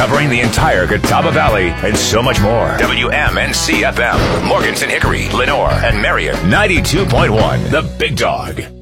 covering the entire Catawba Valley and so much more. WMNC FM, Morganton, Hickory, Lenore, and Marion. 92.1, The Big Dog.